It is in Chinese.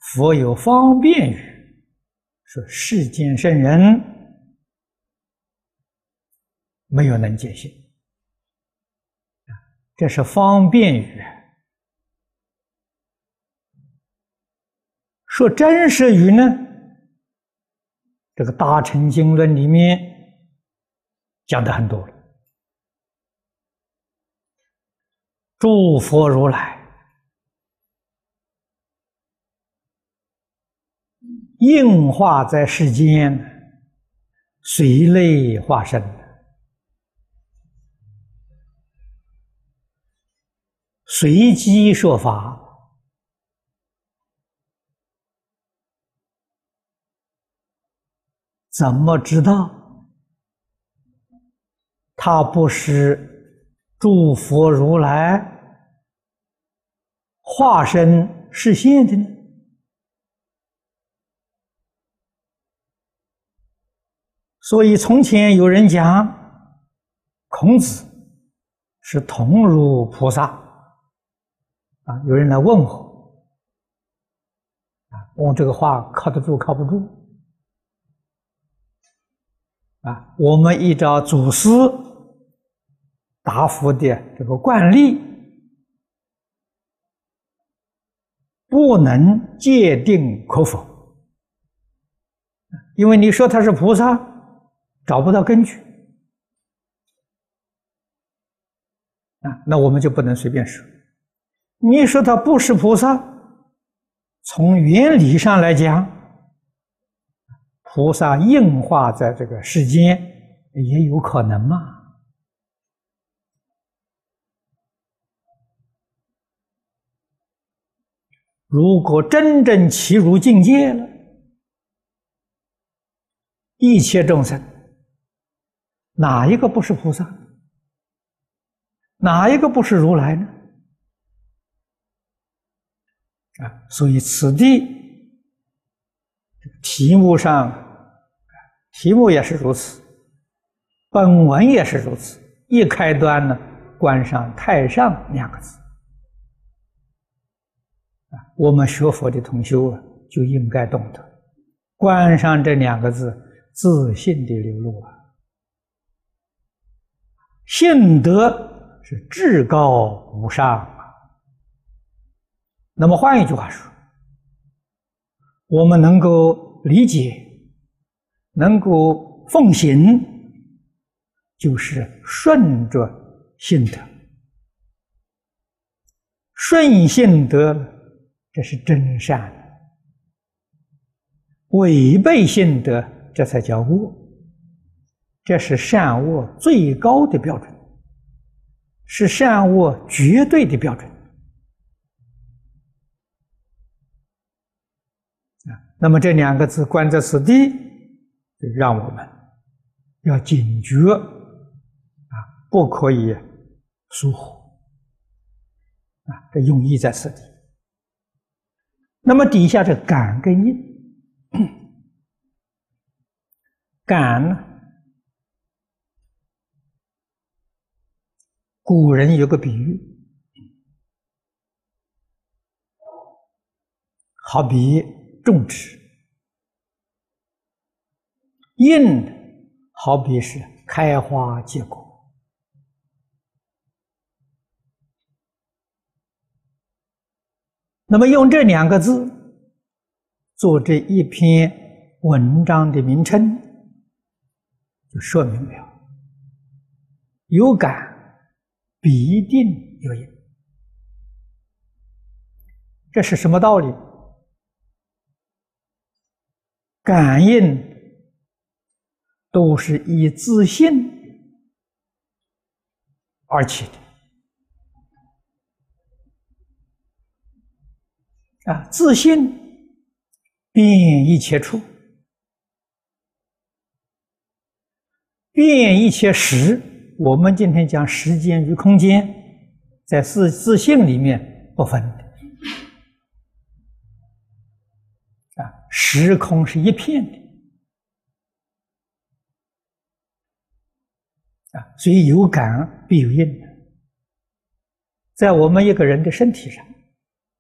佛有方便语，说世间圣人没有能见性，这是方便语。说真实语呢，这个《大乘经论》里面讲的很多了。诸佛如来应化在世间，随类化身，随机说法。怎么知道他不是诸佛如来化身示现的呢？所以从前有人讲孔子是同如菩萨有人来问我问这个话靠得住靠不住我们依照祖师答复的这个惯例，不能界定可否，因为你说他是菩萨，找不到根据那我们就不能随便说。你说他不是菩萨，从原理上来讲，菩萨应化在这个世间也有可能嘛？如果真正契入境界了，一切众生哪一个不是菩萨？哪一个不是如来呢？所以此地题目也是如此，本文也是如此。一开端呢，关上太上两个字我们学佛的同修就应该懂得，关上这两个字，自信的流露信德是至高无上那么换一句话说，我们能够理解，能够奉行，就是顺着信德。顺信德，这是真善；违背信德，这才叫恶。这是善恶最高的标准，是善恶绝对的标准。那么这两个字关在此地，就让我们要警觉不可以疏忽这用意在此地。那么底下这感跟应，感呢，古人有个比喻，好比种植，应好比是开花结果。那么用这两个字做这一篇文章的名称，就说明了有感必定有应。这是什么道理？感应都是以自信而起的自信遍一切处，遍一切时。我们今天讲时间与空间，在自信里面不分的时空是一片的所以有感必有应。在我们一个人的身体上，